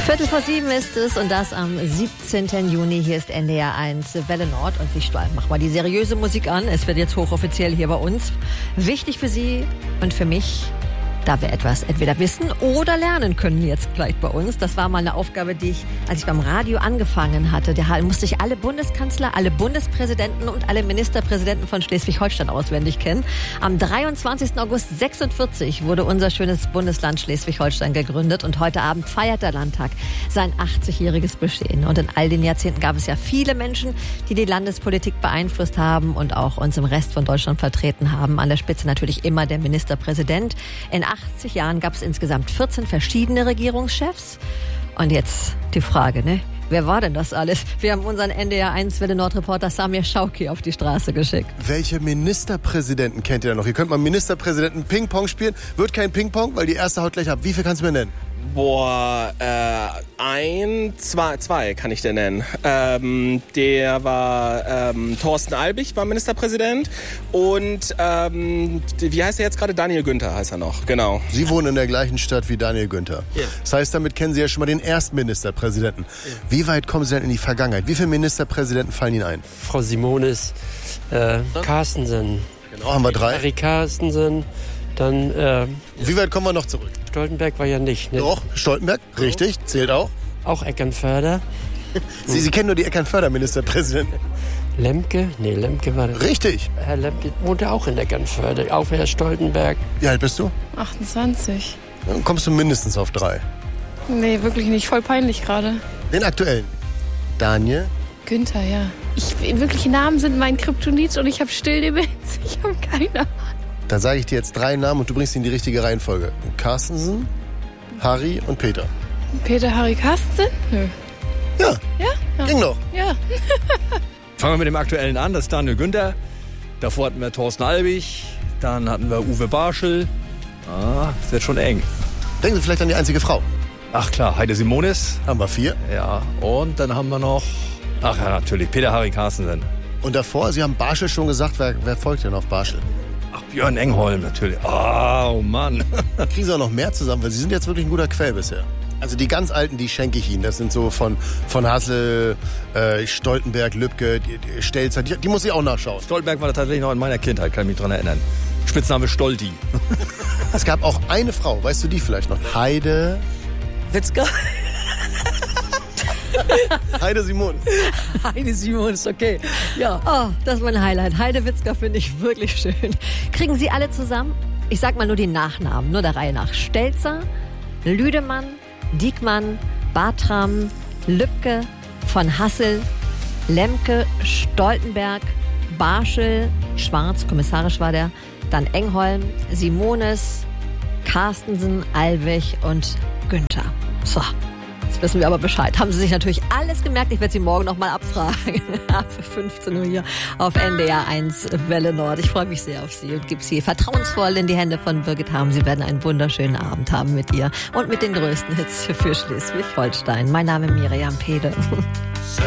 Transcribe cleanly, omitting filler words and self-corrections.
6:15 ist es und das am 17. Juni. Hier ist NDR 1 Welle Nord und mach mal die seriöse Musik an. Es wird jetzt hochoffiziell hier bei uns. Wichtig für Sie und für mich, da wir etwas entweder wissen oder lernen können jetzt gleich bei uns. Das war mal eine Aufgabe, die ich, als ich beim Radio angefangen hatte, musste ich alle Bundeskanzler, alle Bundespräsidenten und alle Ministerpräsidenten von Schleswig-Holstein auswendig kennen. Am 23. August 46 wurde unser schönes Bundesland Schleswig-Holstein gegründet und heute Abend feiert der Landtag sein 80-jähriges Bestehen. Und in all den Jahrzehnten gab es ja viele Menschen, die die Landespolitik beeinflusst haben und auch uns im Rest von Deutschland vertreten haben. An der Spitze natürlich immer der Ministerpräsident. In 80 Jahren gab es insgesamt 14 verschiedene Regierungschefs. Und jetzt die Frage, ne? Wer war denn das alles? Wir haben unseren NDR 1 Welle Nord Reporter Samir Schauki auf die Straße geschickt. Welche Ministerpräsidenten kennt ihr da noch? Ihr könnt mal Ministerpräsidenten Ping-Pong spielen. Wird kein Ping-Pong, weil die erste haut gleich ab. Wie viel kannst du mir nennen? Boah, zwei kann ich dir nennen. Der war Thorsten Albig, war Ministerpräsident. Und wie heißt er jetzt gerade? Daniel Günther heißt er noch, genau. Sie wohnen in der gleichen Stadt wie Daniel Günther. Ja. Das heißt, damit kennen Sie ja schon mal den ersten Ministerpräsidenten. Ja. Wie weit kommen Sie denn in die Vergangenheit? Wie viele Ministerpräsidenten fallen Ihnen ein? Frau Simonis, Carstensen. Genau, haben wir 3. Harry Carstensen, dann... Wie weit kommen wir noch zurück? Stoltenberg war ja nicht, ne? Doch, Stoltenberg, richtig, zählt auch. Auch Eckernförder. Sie kennen nur die Eckernförder-Ministerpräsidenten. Lemke? Nee, Lemke war... Richtig. Herr Lemke wohnte auch in Eckernförde, auch Herr Stoltenberg. Wie alt bist du? 28. Dann kommst du mindestens auf 3. Nee, wirklich nicht. Voll peinlich gerade. Den aktuellen. Daniel? Günther, ja. Wirkliche Namen sind mein Kryptonit und ich habe Stilldemenz. Ich habe keine Ahnung. Dann sage ich dir jetzt 3 Namen und du bringst ihn in die richtige Reihenfolge. Carstensen, Harry und Peter. Peter, Harry, Carstensen? Nö. Ja. Ja? Ging noch. Ja. Fangen wir mit dem Aktuellen an, das ist Daniel Günther. Davor hatten wir Thorsten Albig, dann hatten wir Uwe Barschel. Das wird schon eng. Denken Sie vielleicht an die einzige Frau. Ach klar, Heide Simonis. Haben wir 4. Ja, und dann haben wir noch, ach ja, natürlich, Peter Harry Carstensen. Und davor, Sie haben Barschel schon gesagt, wer folgt denn auf Barschel? Ach, Björn Engholm natürlich. Oh Mann. Kriegen Sie auch noch mehr zusammen, weil Sie sind jetzt wirklich ein guter Quell bisher. Also die ganz Alten, die schenke ich Ihnen. Das sind so von Hassel, Stoltenberg, Lübcke, Stelzer. Die muss ich auch nachschauen. Stoltenberg war tatsächlich noch in meiner Kindheit, kann ich mich dran erinnern. Spitzname Stolti. Es gab auch eine Frau, weißt du die vielleicht noch? Heide Witzka? Heide Simon. Heide Simon ist okay. Ja, das ist mein Highlight. Heide Witzka finde ich wirklich schön. Kriegen Sie alle zusammen? Ich sag mal nur die Nachnamen, nur der Reihe nach. Stelzer, Lüdemann, Diekmann, Bartram, Lübcke, von Hassel, Lemke, Stoltenberg, Barschel, Schwarz, kommissarisch war der, dann Engholm, Simonis, Carstensen, Albig und Günther. So. Jetzt wissen wir aber Bescheid. Haben Sie sich natürlich alles gemerkt. Ich werde Sie morgen noch mal abfragen. Für 15 Uhr hier auf NDR 1 Welle Nord. Ich freue mich sehr auf Sie und gebe Sie vertrauensvoll in die Hände von Birgit Harm. Sie werden einen wunderschönen Abend haben mit ihr und mit den größten Hits für Schleswig-Holstein. Mein Name ist Miriam Pede.